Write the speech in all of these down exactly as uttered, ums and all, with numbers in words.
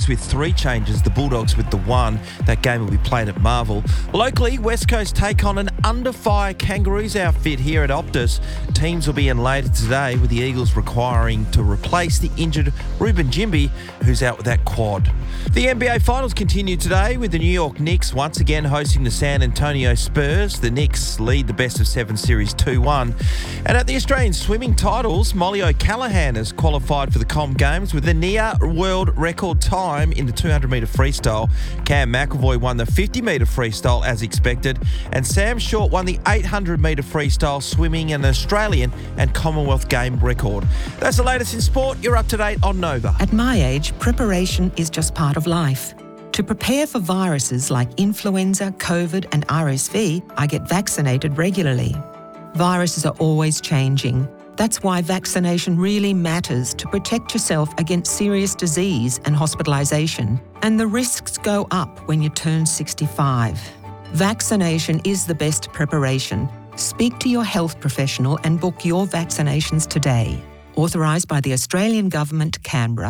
Knights with three changes, the Bulldogs with the one. That game will be played at Marvel. Locally, West Coast take on an under-fire Kangaroos outfit here at Optus. Teams will be in later today, with the Eagles requiring to replace the injured Ruben Jimby, who's out with that quad. The N B A Finals continue today, with the New York Knicks once again hosting the San Antonio Spurs. The Knicks lead the best of seven series two one. And at the Australian swimming titles, Molly O'Callaghan has qualified for the Com Games with a near world record time in the two hundred metre freestyle. Cam McEvoy won the fifty metre freestyle as expected, and Sam Short won the eight hundred metre freestyle, swimming an Australian and Commonwealth Game record. That's the latest in sport. You're up to date on Nova. At my age, preparation is just part of life. To prepare for viruses like influenza, COVID and R S V, I get vaccinated regularly. Viruses are always changing. That's why vaccination really matters, to protect yourself against serious disease and hospitalisation. And the risks go up when you turn sixty-five. Vaccination is the best preparation. Speak to your health professional and book your vaccinations today. Authorised by the Australian Government, Canberra.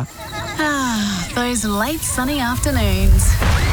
Ah, those late sunny afternoons.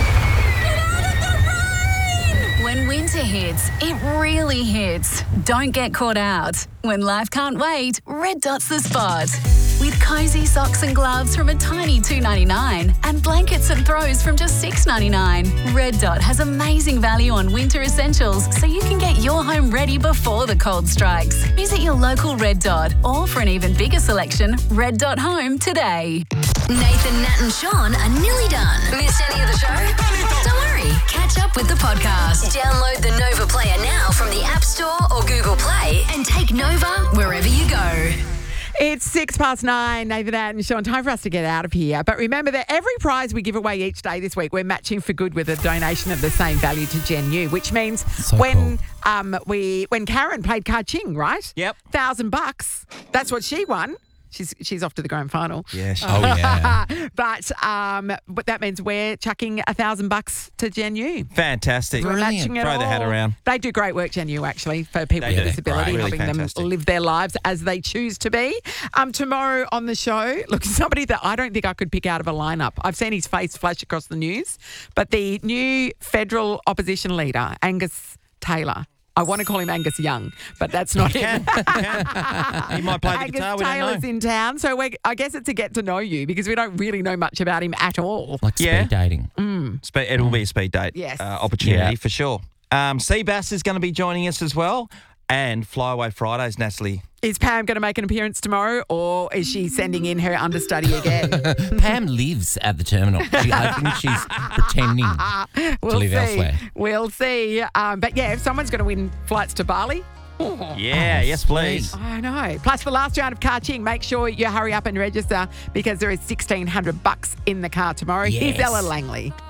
Get out of the rain! When winter hits, it really hits. Don't get caught out. When life can't wait, Red Dot's the spot. With cosy socks and gloves from a tiny two dollars ninety-nine and blankets and throws from just six dollars ninety-nine. Red Dot has amazing value on winter essentials, so you can get your home ready before the cold strikes. Visit your local Red Dot, or for an even bigger selection, Red Dot Home today. Nathan, Nat and Sean are nearly done. Missed any of the show? Don't worry, catch up with the podcast. Download the Nova Player now from the App Store or Google Play and take Nova wherever you go. It's six past nine, Nathan, Nat and Sean. Time for us to get out of here. But remember that every prize we give away each day this week, we're matching for good with a donation of the same value to Gen U, which means So when cool. um we when Karen played Ka-Ching, right? Yep. Thousand bucks. That's what she won. She's she's off to the grand final. Yeah, she- Oh, yeah. But um, but that means we're chucking a thousand bucks to Gen U. Fantastic. We're Brilliant. matching it Throw the hat all. around. They do great work, Gen U, actually, for people They with do. disability, Great. Really helping fantastic. them live their lives as they choose to be. Um, tomorrow on the show, look, somebody that I don't think I could pick out of a lineup. I've seen his face flash across the news, but the new federal opposition leader, Angus Taylor. I want to call him Angus Young, but that's not him. Can, can. He might play the Angus guitar. We don't Taylor's know. in town, so we're, I guess it's a get to know you because we don't really know much about him at all. Like Yeah. speed dating. Spe- it will be a speed date Yes. uh, opportunity Yeah. for sure. Um, Seabass is going to be joining us as well. And Flyaway Fridays, Natalie. Is Pam going to make an appearance tomorrow, or is she sending in her understudy again? Pam lives at the terminal. She, I think she's pretending we'll to live see. elsewhere. We'll see. Um, but yeah, if someone's going to win flights to Bali, Yeah, yes, please. I know. Plus, the last round of Ka-Ching, make sure you hurry up and register because there is sixteen hundred bucks in the car tomorrow. Here's Yes. Ella Langley.